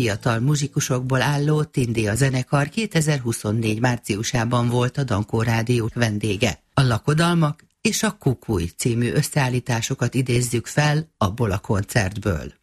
fiatal muzsikusokból álló Tindia zenekar 2024 márciusában volt a Dankó Rádió vendége. A Lakodalmak és a Kukuj című összeállításokat idézzük fel abból a koncertből.